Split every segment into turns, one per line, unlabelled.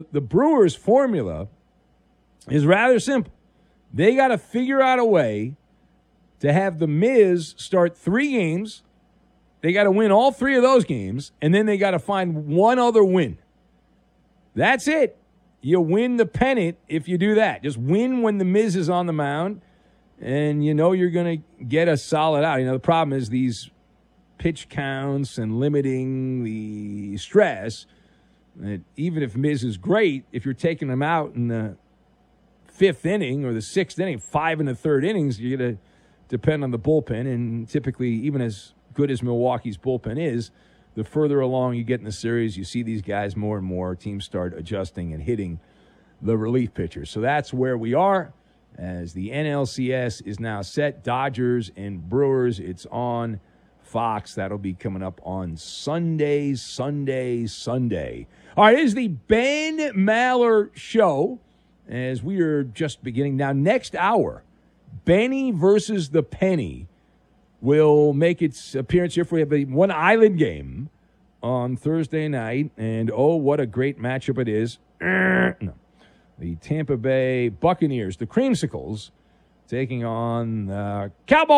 the Brewers' formula is rather simple. They got to figure out a way to have the Miz start 3 games. They got to win all 3 of those games, and then they got to find one other win. That's it. You win the pennant if you do that. Just win when the Miz is on the mound, and you know you're going to get a solid out. You know, the problem is these pitch counts and limiting the stress. That even if Miz is great, if you're taking him out in the 5th inning or the 6th inning, 5 and the 3rd innings, you're going to depend on the bullpen. And typically, even as good as Milwaukee's bullpen is, the further along you get in the series, you see these guys more and more. Teams start adjusting and hitting the relief pitchers. So that's where we are as the NLCS is now set. Dodgers and Brewers, it's on Fox. That'll be coming up on Sunday. All right, it is the Ben Maller Show as we are just beginning. Now, next hour, Benny versus the Penny will make its appearance here. We have a One Island game on Thursday night, and oh, what a great matchup it is. No. The Tampa Bay Buccaneers, the Creamsicles, taking on the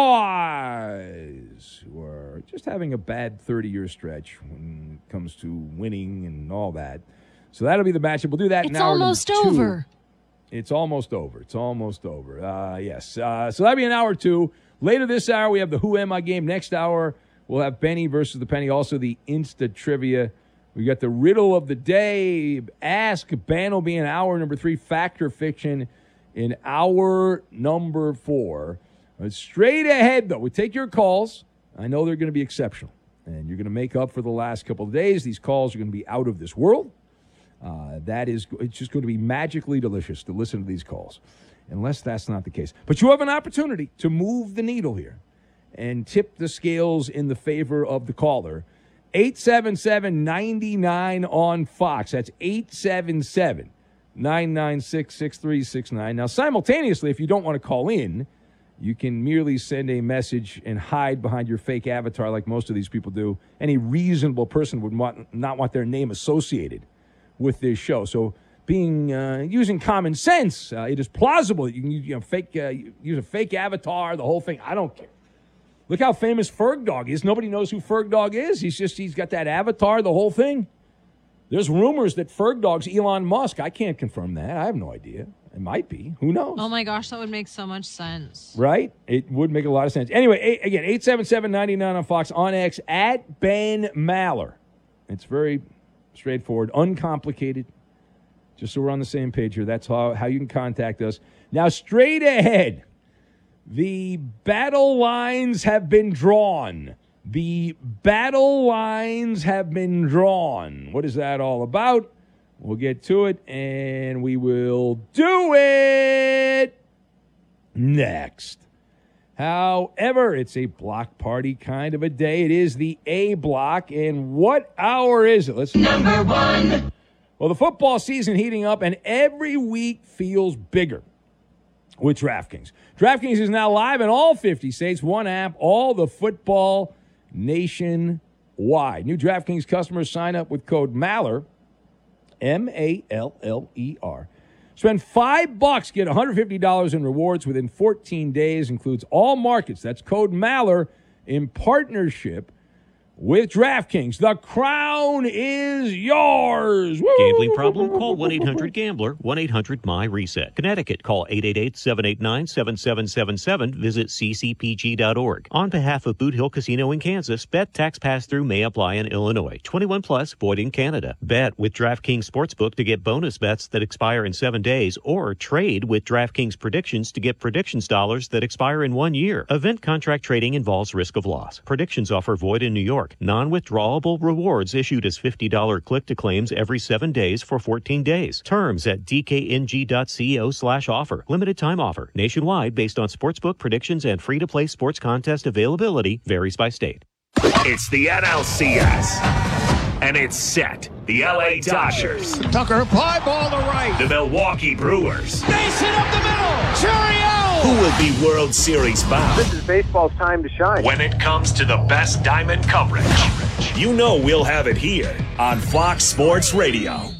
Cowboys, who are just having a bad 30-year stretch when it comes to winning and all that. So that'll be the matchup. We'll do that
It's almost over.
It's almost over. Yes. So that'll be an hour 2. Later this hour, we have the Who Am I game. Next hour, we'll have Benny versus the Penny. Also, the Insta Trivia. We got the Riddle of the Day. Ask Ben will be in hour number 3. Fact or Fiction in hour number 4. But straight ahead, though, we take your calls. I know they're going to be exceptional. And you're going to make up for the last couple of days. These calls are going to be out of this world. It's just going to be magically delicious to listen to these calls. Unless that's not the case. But you have an opportunity to move the needle here and tip the scales in the favor of the caller. 877-99 on Fox. That's 877-996-6369. Now, simultaneously, if you don't want to call in, you can merely send a message and hide behind your fake avatar like most of these people do. Any reasonable person would not want their name associated with this show. So using common sense, it is plausible that you can use a fake avatar, the whole thing. I don't care. Look how famous Ferg Dog is. Nobody knows who Ferg Dog is. He's got that avatar, the whole thing. There's rumors that Ferg Dog's Elon Musk. I can't confirm that. I have no idea. It might be. Who knows?
Oh, my gosh, that would make so much sense.
Right? It would make a lot of sense. Anyway, again, 877-99 on Fox, on X, at Ben Maller. It's very straightforward, uncomplicated. Just so we're on the same page here. That's how you can contact us. Now, straight ahead, the battle lines have been drawn. What is that all about? We'll get to it, and we will do it next. However, it's a block party kind of a day. It is the A block, and what hour is it?
Number 1.
Well, the football season heating up, and every week feels bigger with DraftKings. DraftKings is now live in all 50 states, one app, all the football nationwide. New DraftKings customers sign up with code MALLER, M-A-L-L-E-R. Spend $5, get $150 in rewards within 14 days, includes all markets. That's code MALLER in partnership with DraftKings. The crown is yours. Woo!
Gambling problem? Call 1-800-GAMBLER, 1-800-MY-RESET. Connecticut, call 888-789-7777. Visit ccpg.org. On behalf of Boot Hill Casino in Kansas, bet tax pass-through may apply in Illinois. 21 plus, void in Canada. Bet with DraftKings Sportsbook to get bonus bets that expire in 7 days, or trade with DraftKings Predictions to get predictions dollars that expire in 1 year. Event contract trading involves risk of loss. Predictions offer void in New York. Non-withdrawable rewards issued as $50 click-to-claims every 7 days for 14 days. Terms at dkng.co/offer. Limited time offer. Nationwide based on sportsbook predictions and free-to-play sports contest availability varies by state.
It's the NLCS. And it's set. The LA Dodgers.
Tucker, fly ball to right.
The Milwaukee Brewers.
Mason up the middle. Cheerio!
Who will be World Series bound?
This is baseball's time to shine.
When it comes to the best diamond coverage, you know we'll have it here on Fox Sports Radio.